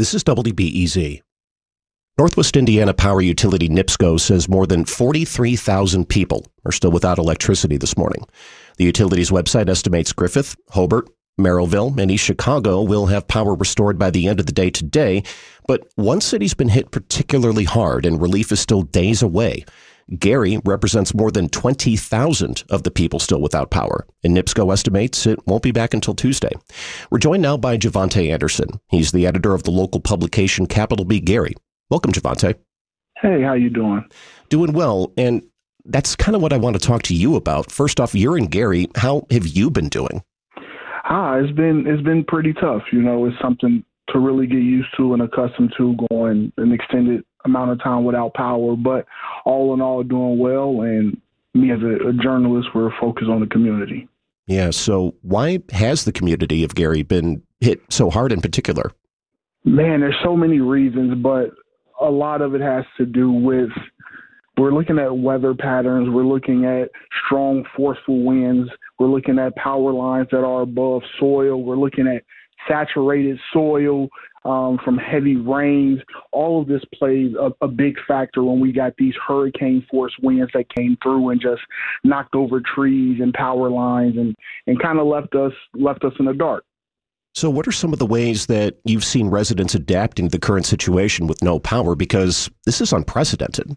This is WBEZ. Northwest Indiana Power Utility NIPSCO says more than 43,000 people are still without electricity this morning. The utility's website estimates Griffith, Hobart, Merrillville, and East Chicago will have power restored by the end of the day today. But one city's been hit particularly hard, and relief is still days away. Gary represents more than 20,000 of the people still without power, and NIPSCO estimates it won't be back until Tuesday. We're joined now by Javante Anderson. He's the editor of the local publication Capital B Gary. Welcome, Javante. Hey, how you doing? Doing well, and that's kind of what I want to talk to you about. First off, you're in Gary. How have you been doing? It's been pretty tough. You know, it's something to really get used to and accustomed to, going an extended amount of time without power. But all in all, doing well. And me as a journalist, we're focused on the community. Yeah. So why has the community of Gary been hit so hard in particular? Man, there's so many reasons, but a lot of it has to do with we're looking at weather patterns. We're looking at strong, forceful winds. We're looking at power lines that are above soil. We're looking at saturated soil from heavy rains. All of this plays a big factor when we got these hurricane-force winds that came through and just knocked over trees and power lines and kind of left us in the dark. So what are some of the ways that you've seen residents adapting to the current situation with no power? Because this is unprecedented.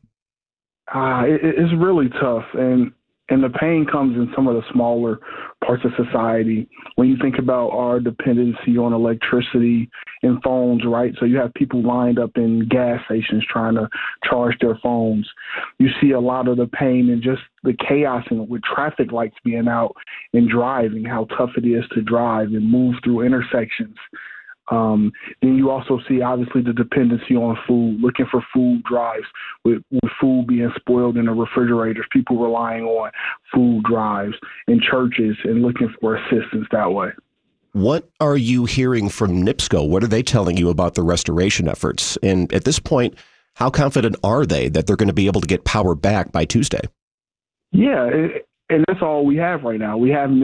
It's really tough, and the pain comes in some of the smaller parts of society. When you think about our dependency on electricity and phones, right? So you have people lined up in gas stations trying to charge their phones. You see a lot of the pain and just the chaos with traffic lights being out and driving, how tough it is to drive and move through intersections. Then you also see, obviously, the dependency on food, looking for food drives, with food being spoiled in the refrigerators, people relying on food drives in churches and looking for assistance that way. What are you hearing from NIPSCO? What are they telling you about the restoration efforts? And at this point, how confident are they that they're going to be able to get power back by Tuesday? Yeah, and that's all we have right now. We have